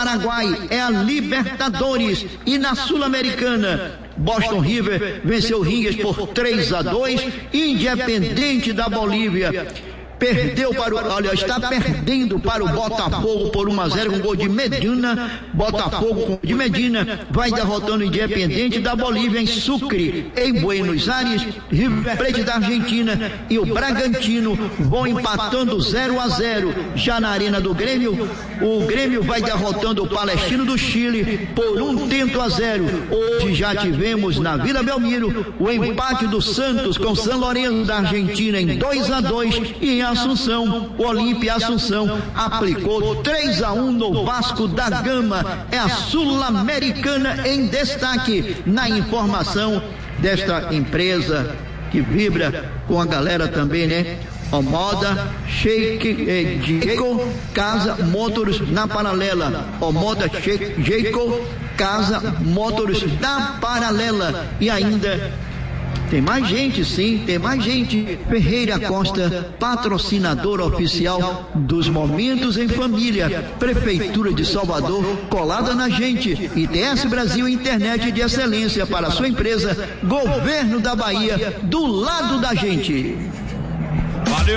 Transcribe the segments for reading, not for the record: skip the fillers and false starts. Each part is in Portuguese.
Paraguai é a Libertadores. E na Sul-Americana, Boston River venceu o Ringues por 3-2. Independente da Bolívia está perdendo para o Botafogo por 1-0 com gol de Medina. Botafogo de Medina vai derrotando o Independente da Bolívia em Sucre. Em Buenos Aires, River Plate da Argentina e o Bragantino vão empatando 0-0. Já na Arena do Grêmio, o Grêmio vai derrotando o Palestino do Chile por 1-0. Hoje já tivemos na Vila Belmiro o empate do Santos com São Lourenço da Argentina em 2-2 e em Assunção, o Olímpia Assunção aplicou 3-1 no Vasco da Gama. É a Sul-Americana em destaque na informação desta empresa que vibra com a galera também, né? Omoda, Jayco, Casa Motors na Paralela. Omoda, Jayco, Casa Motors na Paralela. E ainda tem mais gente, sim, tem mais gente. Ferreira Costa, patrocinador oficial dos Momentos em Família. Prefeitura de Salvador, colada na gente. ITS Brasil, internet de excelência para a sua empresa. Governo da Bahia, do lado da gente. Valeu.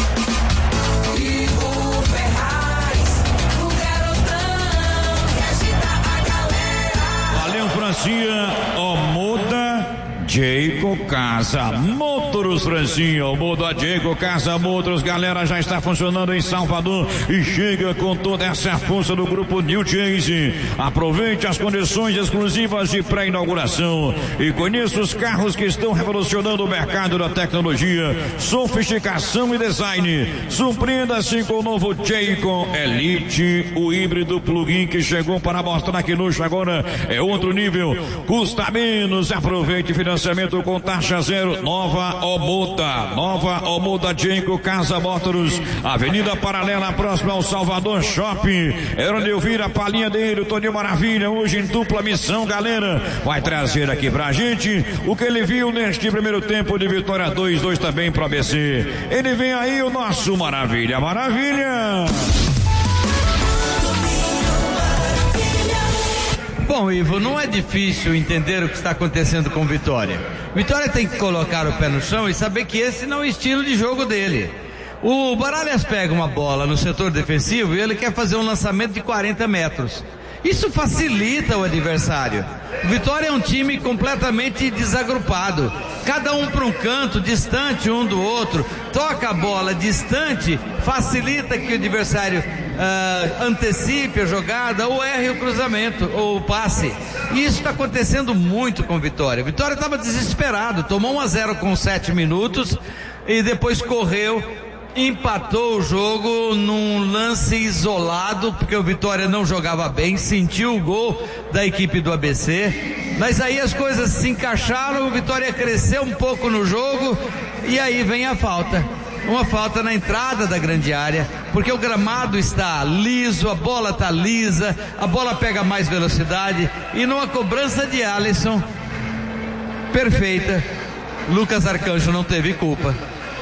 Valeu, Francinha. Omoda, Jayco, Casa Motors, Francinha. O modo a Jayco, Casa Motors, galera, já está funcionando em Salvador e chega com toda essa força do grupo New Chase. Aproveite as condições exclusivas de pré-inauguração e conheça os carros que estão revolucionando o mercado da tecnologia, sofisticação e design. Surpreenda-se com o novo Jayco Elite, o híbrido plug-in que chegou para mostrar que luxo agora é outro nível, custa menos. Aproveite financiamento com taxa zero. Nova Omoda Jayco, Casa Motors, Avenida Paralela, próxima ao Salvador Shopping. Era onde eu vi a palhinha dele, o Toninho Maravilha, hoje em dupla missão, galera. Vai trazer aqui pra gente o que ele viu neste primeiro tempo de vitória 2-2 também pro ABC. Ele vem aí, o nosso Maravilha. Bom, Ivo, não é difícil entender o que está acontecendo com o Vitória. Vitória tem que colocar o pé no chão e saber que esse não é o estilo de jogo dele. O Baralhas pega uma bola no setor defensivo e ele quer fazer um lançamento de 40 metros. Isso facilita o adversário. O Vitória é um time completamente desagrupado. Cada um para um canto, distante um do outro. Toca a bola distante, facilita que o adversário antecipe a jogada ou erre o cruzamento ou o passe. E isso está acontecendo muito com o Vitória. O Vitória estava desesperado, tomou 1-0 com 7 minutos e depois correu, empatou o jogo num lance isolado, porque o Vitória não jogava bem, sentiu o gol da equipe do ABC, mas aí as coisas se encaixaram, o Vitória cresceu um pouco no jogo e aí vem a falta. Uma falta na entrada da grande área, porque o gramado está liso, a bola está lisa, a bola pega mais velocidade e numa cobrança de Alisson perfeita, Lucas Arcanjo não teve culpa.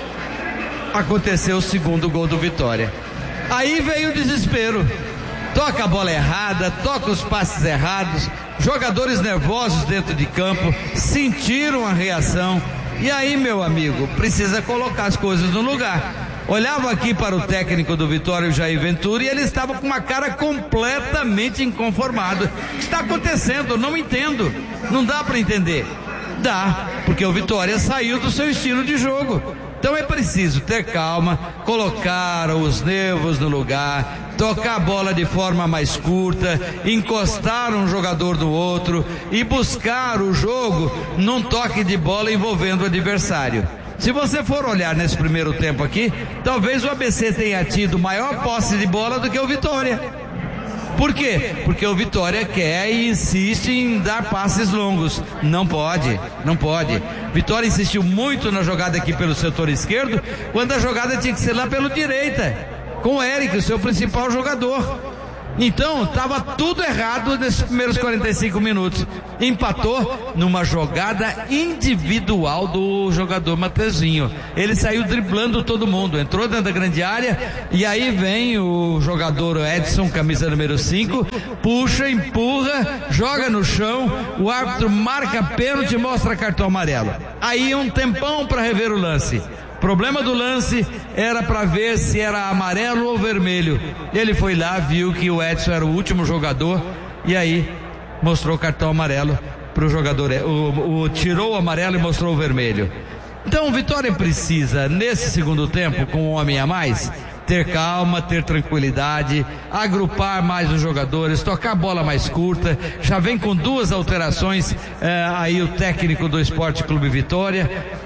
Aconteceu o segundo gol do Vitória. Aí veio o desespero. Toca a bola errada, toca os passes errados, jogadores nervosos dentro de campo, sentiram a reação. E aí, meu amigo, precisa colocar as coisas no lugar. Olhava aqui para o técnico do Vitória, o Jair Ventura, e ele estava com uma cara completamente inconformado. O que está acontecendo? Eu não entendo. Não dá para entender. Dá, porque o Vitória saiu do seu estilo de jogo. Então é preciso ter calma, colocar os nervos no lugar, tocar a bola de forma mais curta, encostar um jogador no outro e buscar o jogo num toque de bola envolvendo o adversário. Se você for olhar nesse primeiro tempo aqui, talvez o ABC tenha tido maior posse de bola do que o Vitória. Por quê? Porque o Vitória quer e insiste em dar passes longos. Não pode. Vitória insistiu muito na jogada aqui pelo setor esquerdo, quando a jogada tinha que ser lá pela direita, com o Eric, o seu principal jogador. Então, estava tudo errado nesses primeiros 45 minutos. Empatou numa jogada individual do jogador Mateuzinho. Ele saiu driblando todo mundo, entrou dentro da grande área, e aí vem o jogador Edson, camisa número 5, puxa, empurra, joga no chão, o árbitro marca pênalti e mostra cartão amarelo. Aí um tempão para rever o lance. O problema do lance era para ver se era amarelo ou vermelho. Ele foi lá, viu que o Edson era o último jogador e aí mostrou o cartão amarelo para o jogador, tirou o amarelo e mostrou o vermelho. Então o Vitória precisa, nesse segundo tempo, com um homem a mais, ter calma, ter tranquilidade, agrupar mais os jogadores, tocar a bola mais curta. Já vem com 2 alterações aí o técnico do Esporte Clube Vitória.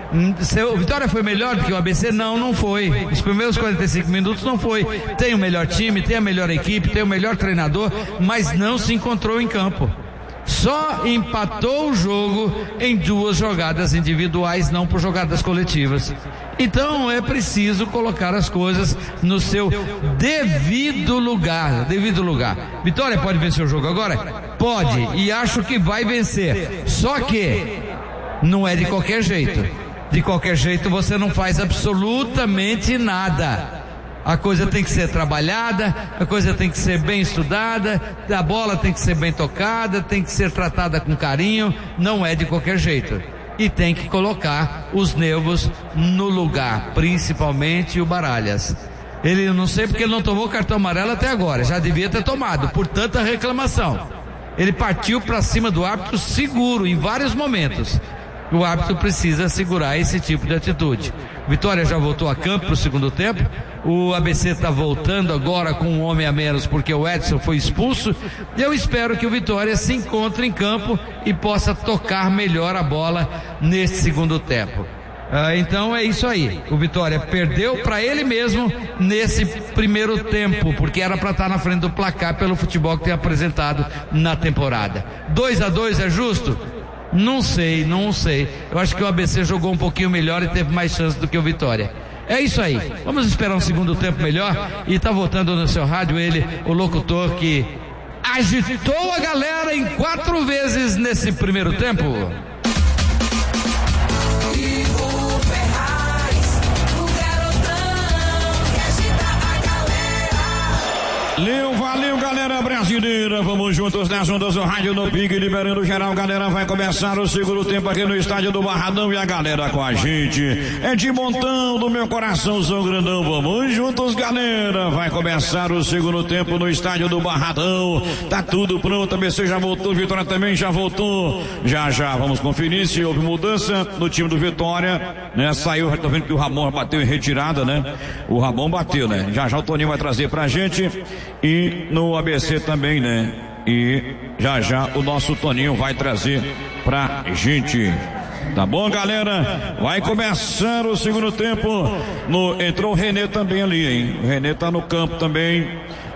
O Vitória foi melhor do que o ABC? Não foi. Os primeiros 45 minutos não foi. Tem o melhor time, tem a melhor equipe, tem o melhor treinador, mas não se encontrou em campo. Só empatou o jogo em 2 jogadas individuais, não por jogadas coletivas. Então é preciso colocar as coisas no seu devido lugar. Vitória pode vencer o jogo agora? Pode, e acho que vai vencer. Só que não é de qualquer jeito. De qualquer jeito você não faz absolutamente nada. A coisa tem que ser trabalhada, a coisa tem que ser bem estudada, a bola tem que ser bem tocada, tem que ser tratada com carinho, não é de qualquer jeito. E tem que colocar os nervos no lugar, principalmente o Baralhas. Ele, não sei porque ele não tomou cartão amarelo até agora, já devia ter tomado, por tanta reclamação. Ele partiu para cima do árbitro seguro em vários momentos. O árbitro precisa segurar esse tipo de atitude. Vitória já voltou a campo para o segundo tempo. O ABC está voltando agora com um homem a menos porque o Edson foi expulso. E eu espero que o Vitória se encontre em campo e possa tocar melhor a bola nesse segundo tempo. Então é isso aí. O Vitória perdeu para ele mesmo nesse primeiro tempo, porque era para estar na frente do placar pelo futebol que tem apresentado na temporada. 2-2 é justo? Não sei. Eu acho que o ABC jogou um pouquinho melhor e teve mais chance do que o Vitória. É isso aí. Vamos esperar um segundo tempo melhor. E tá voltando no seu rádio ele, o locutor que agitou a galera em 4 vezes nesse primeiro tempo. Valeu, galera brasileira, vamos juntos nas ondas do rádio no Pique, liberando geral, galera, vai começar o segundo tempo aqui no estádio do Barradão e a galera com a gente, é de montão do meu coração, São Grandão, vamos juntos, galera, vai começar o segundo tempo no estádio do Barradão, tá tudo pronto, a ABC já voltou, Vitória também já voltou, já, vamos conferir se houve mudança no time do Vitória, né, saiu, tô vendo que o Ramon bateu em retirada, né, o Ramon bateu, né, já o Toninho vai trazer pra gente, e no ABC também, né? E já o nosso Toninho vai trazer pra gente. Tá bom, galera? Vai começar o segundo tempo. Entrou o Renê também ali, hein? O Renê tá no campo também.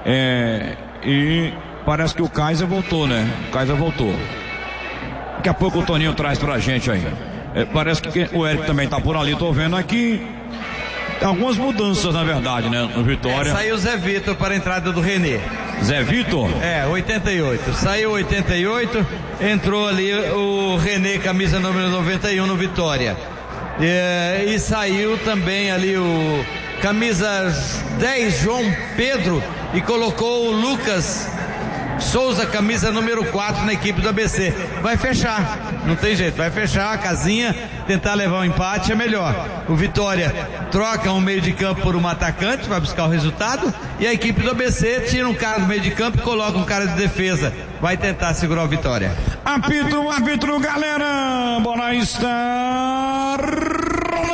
E parece que o Kaiser voltou, né? O Kaiser voltou. Daqui a pouco o Toninho traz pra gente aí. Parece que o Eric também tá por ali, tô vendo aqui. Algumas mudanças, na verdade, né, no Vitória. Saiu o Zé Vitor para a entrada do Renê. Zé Vitor? 88. Saiu 88, entrou ali o Renê, camisa número 91 no Vitória. E saiu também ali o camisa 10, João Pedro, e colocou o Lucas Souza, camisa número 4 na equipe do ABC. Vai fechar, não tem jeito, vai fechar a casinha, tentar levar um empate é melhor. O Vitória troca um meio de campo por um atacante, vai buscar o resultado, e a equipe do ABC tira um cara do meio de campo e coloca um cara de defesa, vai tentar segurar o Vitória. Apito o árbitro, galera, bola está